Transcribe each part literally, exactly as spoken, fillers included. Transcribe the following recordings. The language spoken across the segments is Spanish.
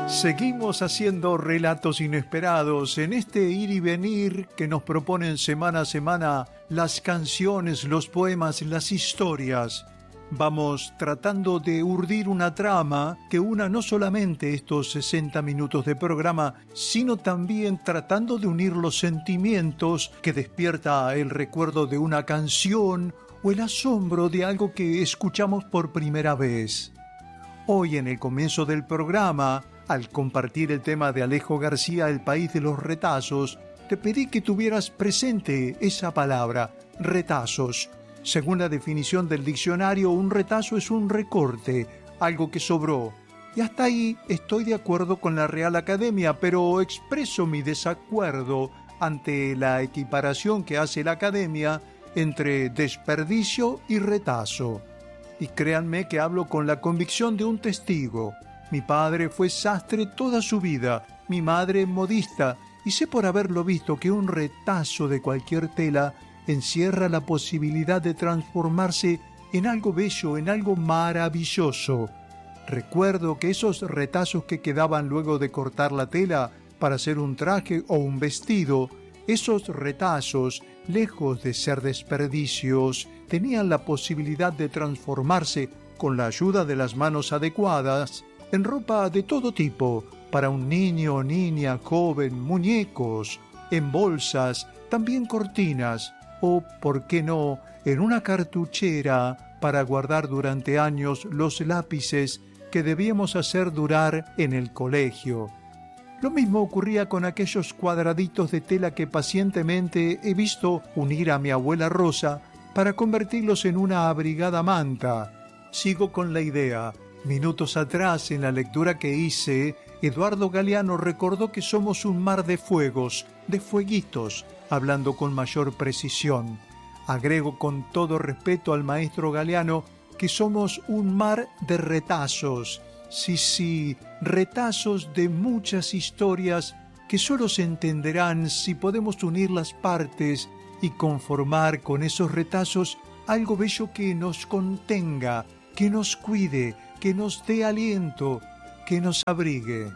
Seguimos haciendo relatos inesperados en este ir y venir que nos proponen semana a semana las canciones, los poemas, las historias. Vamos tratando de urdir una trama que una no solamente estos sesenta minutos de programa, sino también tratando de unir los sentimientos que despierta el recuerdo de una canción o el asombro de algo que escuchamos por primera vez. Hoy, en el comienzo del programa, al compartir el tema de Alejo García, El país de los retazos, te pedí que tuvieras presente esa palabra, retazos. Según la definición del diccionario, un retazo es un recorte, algo que sobró. Y hasta ahí estoy de acuerdo con la Real Academia, pero expreso mi desacuerdo ante la equiparación que hace la Academia entre desperdicio y retazo. Y créanme que hablo con la convicción de un testigo. Mi padre fue sastre toda su vida, mi madre modista, y sé por haberlo visto que un retazo de cualquier tela encierra la posibilidad de transformarse en algo bello, en algo maravilloso. Recuerdo que esos retazos que quedaban luego de cortar la tela para hacer un traje o un vestido, esos retazos, lejos de ser desperdicios, tenían la posibilidad de transformarse, con la ayuda de las manos adecuadas, en ropa de todo tipo, para un niño, niña, joven, muñecos, en bolsas, también cortinas, o, por qué no, en una cartuchera para guardar durante años los lápices que debíamos hacer durar en el colegio. Lo mismo ocurría con aquellos cuadraditos de tela que pacientemente he visto unir a mi abuela Rosa para convertirlos en una abrigada manta. Sigo con la idea. Minutos atrás, en la lectura que hice, Eduardo Galeano recordó que somos un mar de fuegos, de fueguitos, hablando con mayor precisión. Agrego con todo respeto al maestro Galeano que somos un mar de retazos. Sí, sí, retazos de muchas historias que solo se entenderán si podemos unir las partes y conformar con esos retazos algo bello que nos contenga, que nos cuide, que nos dé aliento, que nos abrigue.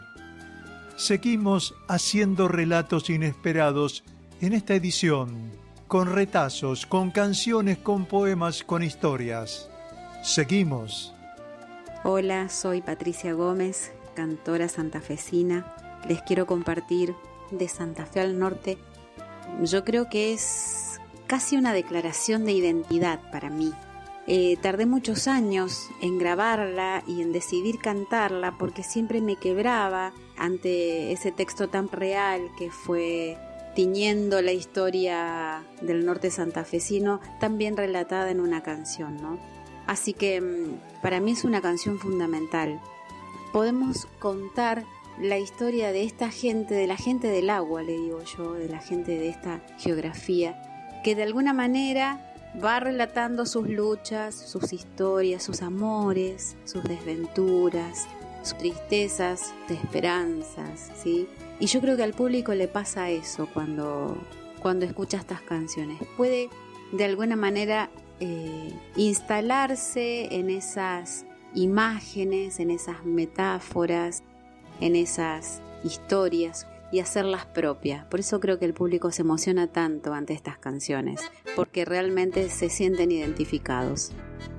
Seguimos haciendo relatos inesperados en esta edición, con retazos, con canciones, con poemas, con historias. Seguimos. Hola, soy Patricia Gómez, cantora santafesina. Les quiero compartir de Santa Fe al Norte. Yo creo que es casi una declaración de identidad para mí. Eh, tardé muchos años en grabarla y en decidir cantarla porque siempre me quebraba ante ese texto tan real que fue tiñendo la historia del norte santafesino, tan bien relatada en una canción, ¿no? Así que para mí es una canción fundamental. Podemos contar la historia de esta gente, de la gente del agua, le digo yo, de la gente de esta geografía, que de alguna manera va relatando sus luchas, sus historias, sus amores, sus desventuras, sus tristezas, de esperanzas, ¿sí? Y yo creo que al público le pasa eso cuando, cuando escucha estas canciones. Puede de alguna manera eh, instalarse en esas imágenes, en esas metáforas, en esas historias y hacerlas propias. Por eso creo que el público se emociona tanto ante estas canciones, porque realmente se sienten identificados.